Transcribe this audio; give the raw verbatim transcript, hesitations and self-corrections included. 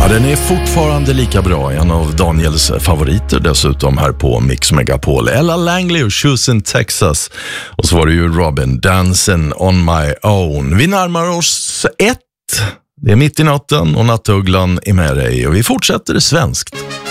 Den är fortfarande lika bra. En av Daniels favoriter dessutom här på Mix Megapol. Ella Langley och Shoes in Texas. Och så var det ju Robin, Dancing on my own. Vi närmar oss ett. Det är mitt i natten och Nattugglan är med dig. Och vi fortsätter svenskt.